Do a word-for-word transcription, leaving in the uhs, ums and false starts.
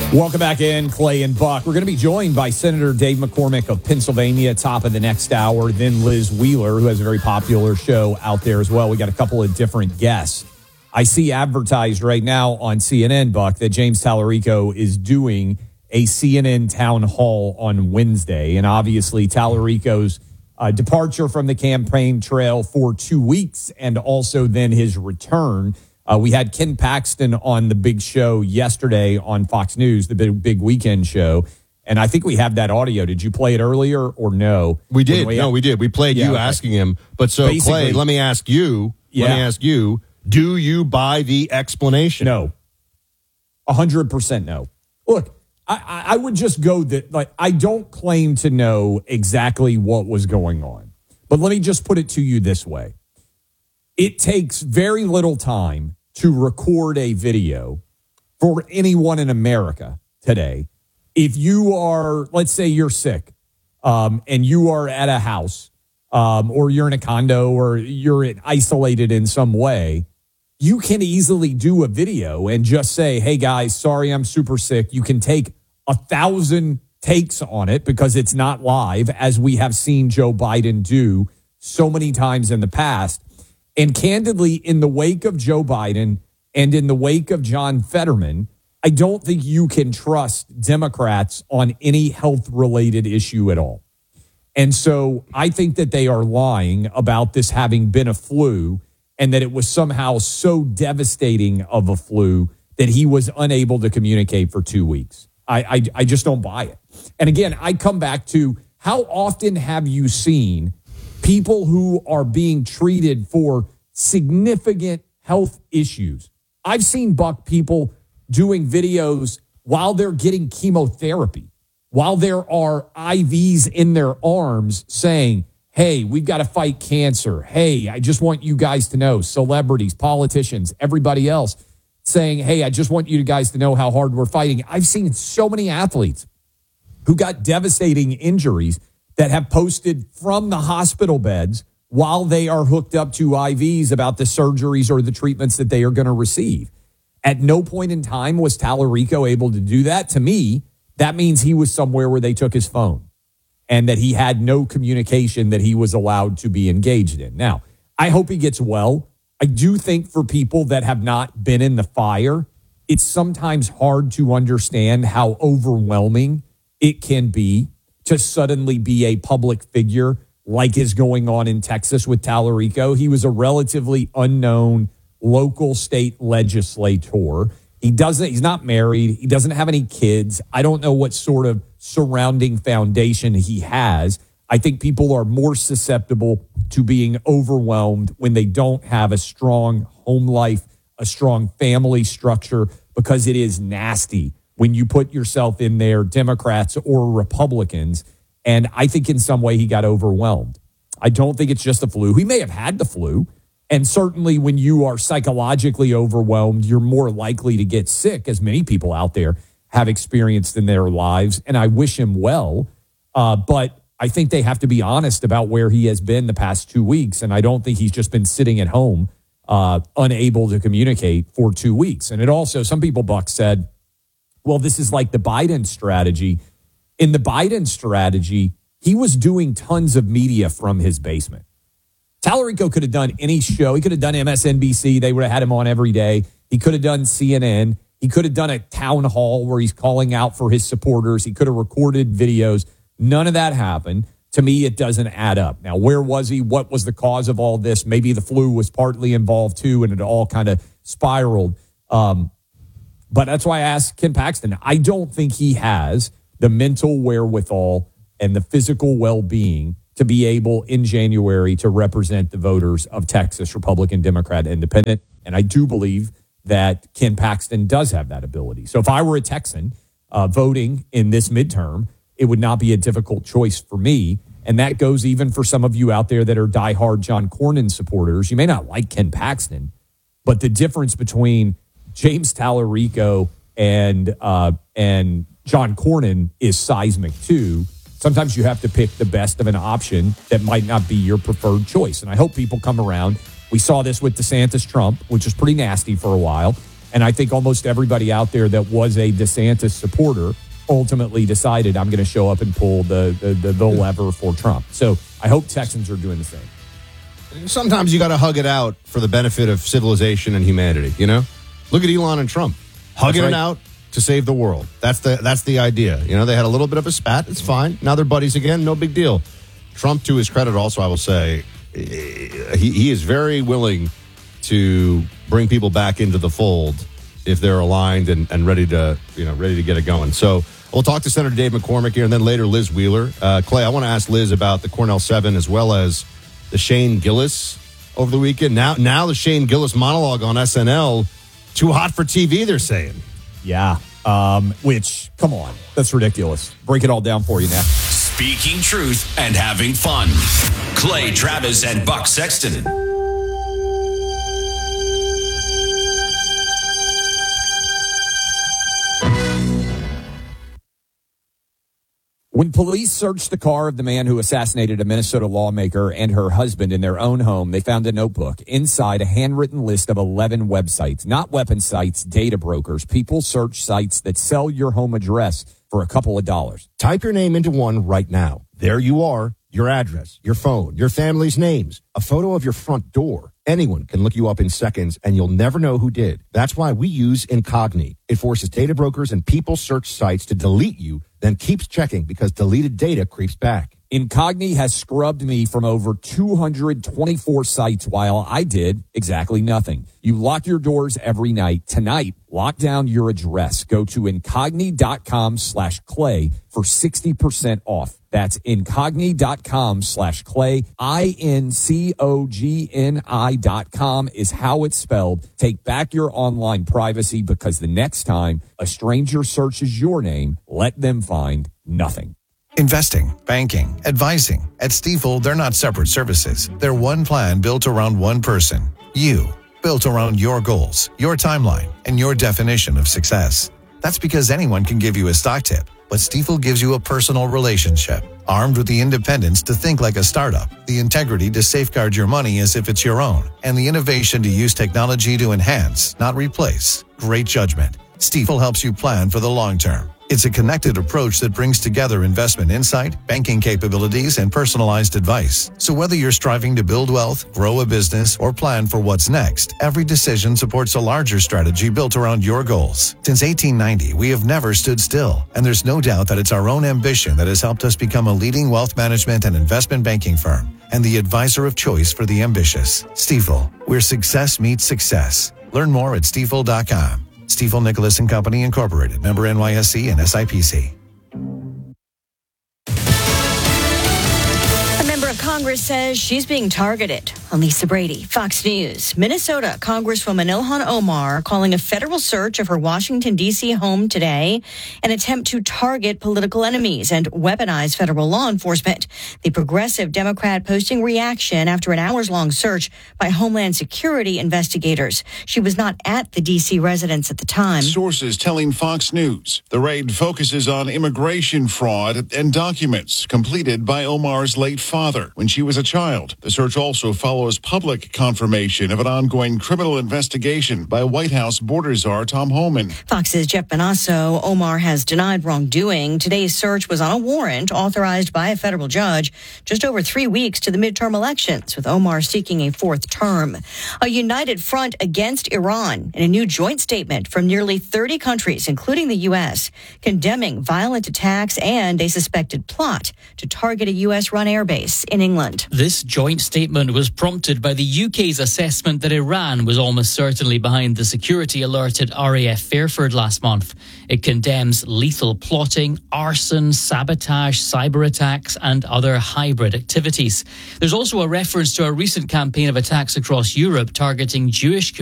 Welcome back in, Clay and Buck. We're going to be joined by Senator Dave McCormick of Pennsylvania, top of the next hour, then Liz Wheeler, who has a very popular show out there as well. We got a couple of different guests. I see advertised right now on C N N, Buck, that James Tallarico is doing a C N N town hall on Wednesday. And obviously, Tallarico's uh, departure from the campaign trail for two weeks and also then his return. Uh, we had Ken Paxton on the big show yesterday on Fox News, the big, big weekend show. And I think we have that audio. Did you play it earlier or no? We did. We no, we did. We played yeah, you okay. asking him. But so, Basically, Clay, let me ask you, yeah. let me ask you, do you buy the explanation? No. A hundred percent no. Look, I, I would just go that, like, I don't claim to know exactly what was going on. But let me just put it to you this way. It takes very little time to record a video for anyone in America today. If you are, let's say you're sick um, and you are at a house um, or you're in a condo or you're isolated in some way, you can easily do a video and just say, hey, guys, sorry, I'm super sick. You can take a thousand takes on it because it's not live, as we have seen Joe Biden do so many times in the past. And candidly, in the wake of Joe Biden and in the wake of John Fetterman, I don't think you can trust Democrats on any health-related issue at all. And so I think that they are lying about this having been a flu and that it was somehow so devastating of a flu that he was unable to communicate for two weeks. I, I, I just don't buy it. And again, I come back to, how often have you seen people who are being treated for significant health issues? I've seen, Buck, people doing videos while they're getting chemotherapy, while there are I Vs in their arms saying, hey, we've got to fight cancer. Hey, I just want you guys to know, celebrities, politicians, everybody else saying, hey, I just want you guys to know how hard we're fighting. I've seen so many athletes who got devastating injuries that have posted from the hospital beds while they are hooked up to I Vs about the surgeries or the treatments that they are going to receive. At no point in time was Tallarico able to do that. To me, that means he was somewhere where they took his phone and that he had no communication that he was allowed to be engaged in. Now, I hope he gets well. I do think for people that have not been in the fire, it's sometimes hard to understand how overwhelming it can be to suddenly be a public figure like is going on in Texas with Tallarico. He was a relatively unknown local state legislator. He doesn't, he's not married. He doesn't have any kids. I don't know what sort of surrounding foundation he has. I think people are more susceptible to being overwhelmed when they don't have a strong home life, a strong family structure, because it is nasty when you put yourself in there, Democrats or Republicans. And I think in some way he got overwhelmed. I don't think it's just the flu. He may have had the flu. And certainly when you are psychologically overwhelmed, you're more likely to get sick, as many people out there have experienced in their lives. And I wish him well. Uh, but I think they have to be honest about where he has been the past two weeks. And I don't think he's just been sitting at home, uh, unable to communicate for two weeks. And it also, some people, Buck, said, well, this is like the Biden strategy. In the Biden strategy, he was doing tons of media from his basement. Tallarico could have done any show. He could have done M S N B C. They would have had him on every day. He could have done C N N. He could have done a town hall where he's calling out for his supporters. He could have recorded videos. None of that happened. To me, it doesn't add up. Now, where was he? What was the cause of all this? Maybe the flu was partly involved too, and it all kind of spiraled. Um, but that's why I asked Ken Paxton. I don't think he has the mental wherewithal and the physical well-being to be able in January to represent the voters of Texas, Republican, Democrat, Independent. And I do believe that Ken Paxton does have that ability. So if I were a Texan uh, voting in this midterm, it would not be a difficult choice for me. And that goes even for some of you out there that are diehard John Cornyn supporters. You may not like Ken Paxton, but the difference between James Tallarico and uh, and John Cornyn is seismic too. Sometimes you have to pick the best of an option that might not be your preferred choice. And I hope people come around. We saw this with DeSantis Trump, which was pretty nasty for a while. And I think almost everybody out there that was a DeSantis supporter ultimately decided I'm going to show up and pull the, the, the, the lever for Trump. So I hope Texans are doing the same. Sometimes you got to hug it out for the benefit of civilization and humanity, you know? Look at Elon and Trump. Hugging right. it out to save the world. That's the that's the idea. You know, they had a little bit of a spat. It's fine. Now they're buddies again. No big deal. Trump, to his credit also, I will say, he, he is very willing to bring people back into the fold if they're aligned and, and ready to, you know, ready to get it going. So we'll talk to Senator Dave McCormick here, and then later Liz Wheeler. Uh, Clay, I want to ask Liz about the Cornell Seven as well as the Shane Gillis over the weekend. Now, now the Shane Gillis monologue on S N L, too hot for T V, they're saying. Yeah, um, which, come on, that's ridiculous. Break it all down for you now. Speaking truth and having fun. Clay Travis and Buck Sexton. When police searched the car of the man who assassinated a Minnesota lawmaker and her husband in their own home, they found a notebook. Inside, a handwritten list of eleven websites, not weapon sites, data brokers, people search sites that sell your home address for a couple of dollars. Type your name into one right now. There you are, your address, your phone, your family's names, a photo of your front door. Anyone can look you up in seconds, and you'll never know who did. That's why we use Incogni. It forces data brokers and people search sites to delete you, then keeps checking because deleted data creeps back. Incogni has scrubbed me from over two hundred twenty-four sites while I did exactly nothing. You lock your doors every night. Tonight, lock down your address. Go to incogni.com slash clay for sixty percent off. That's incogni.com slash clay. I N C O G N I dot com is how it's spelled. Take back your online privacy because the next time a stranger searches your name, let them find nothing. Investing, banking, advising. At Stifel, they're not separate services. They're one plan built around one person. You. Built around your goals, your timeline, and your definition of success. That's because anyone can give you a stock tip, but Stifel gives you a personal relationship. Armed with the independence to think like a startup, the integrity to safeguard your money as if it's your own, and the innovation to use technology to enhance, not replace. Great judgment. Stifel helps you plan for the long term. It's a connected approach that brings together investment insight, banking capabilities, and personalized advice. So whether you're striving to build wealth, grow a business, or plan for what's next, every decision supports a larger strategy built around your goals. Since eighteen ninety, we have never stood still, and there's no doubt that it's our own ambition that has helped us become a leading wealth management and investment banking firm and the advisor of choice for the ambitious. Stifel, where success meets success. Learn more at stifel dot com. Stifel Nicholas and Company Incorporated, member N Y S E and S I P C. A member of Congress says she's being targeted. Lisa Brady, Fox News. Minnesota Congresswoman Ilhan Omar calling a federal search of her Washington, D C home today an attempt to target political enemies and weaponize federal law enforcement. The progressive Democrat posting reaction after an hours-long search by Homeland Security investigators. She was not at the D C residence at the time. Sources telling Fox News the raid focuses on immigration fraud and documents completed by Omar's late father when she was a child. The search also follows public confirmation of an ongoing criminal investigation by White House border czar Tom Homan. Fox's Jeff Benasso. Omar has denied wrongdoing. Today's search was on a warrant authorized by a federal judge just over three weeks to the midterm elections, with Omar seeking a fourth term. A united front against Iran in a new joint statement from nearly thirty countries, including the U S, condemning violent attacks and a suspected plot to target a U S-run airbase in England. This joint statement was prompted by the U K's assessment that Iran was almost certainly behind the security alert at R A F Fairford last month. It condemns lethal plotting, arson, sabotage, cyber attacks, and other hybrid activities. There's also a reference to a recent campaign of attacks across Europe targeting Jewish communities.